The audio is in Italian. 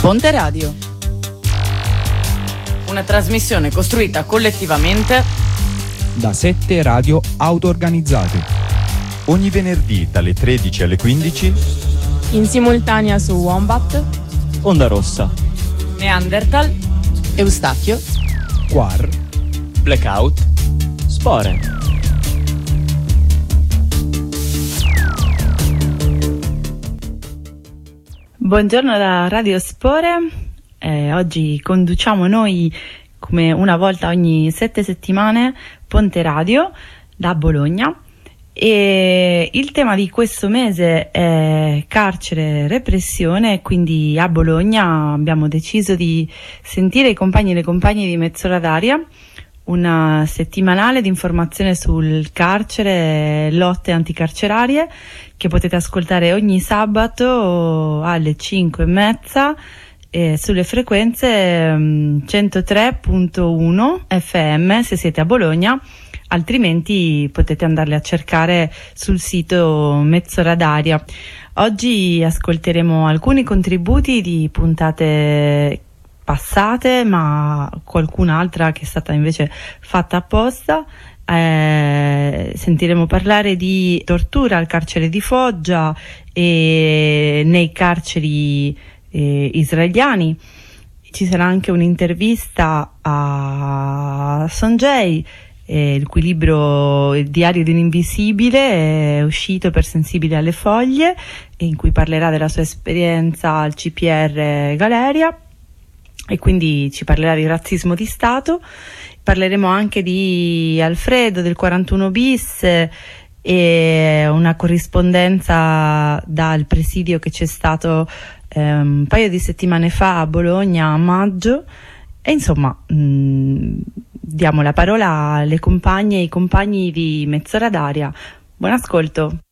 Ponte Radio. Una trasmissione costruita collettivamente da 7 radio auto-organizzate. Ogni venerdì dalle 13 alle 15 in simultanea su Wombat, Onda Rossa, Neanderthal, Eustachio, Quar, Blackout, Spore. Buongiorno da Radio Spore, oggi conduciamo noi come una volta ogni 7 settimane Ponte Radio da Bologna e il tema di questo mese è carcere e repressione, quindi a Bologna abbiamo deciso di sentire i compagni e le compagne di Mezz'ora d'aria, una settimanale di informazione sul carcere e lotte anticarcerarie che potete ascoltare ogni sabato alle 5:30 sulle frequenze 103.1 FM se siete a Bologna, altrimenti potete andarle a cercare sul sito Mezz'ora d'aria. Oggi ascolteremo alcuni contributi di puntate passate, ma qualcun'altra che è stata invece fatta apposta. Sentiremo parlare di tortura al carcere di Foggia e nei carceri israeliani. Ci sarà anche un'intervista a Sonjay, il cui libro Il diario di un invisibile è uscito per Sensibili alle Foglie, in cui parlerà della sua esperienza al CPR Galeria e quindi ci parlerà di razzismo di Stato. Parleremo anche di Alfredo del 41 bis e una corrispondenza dal presidio che c'è stato un paio di settimane fa a Bologna a maggio e insomma diamo la parola alle compagne e ai compagni di Mezz'ora d'aria. Buon ascolto.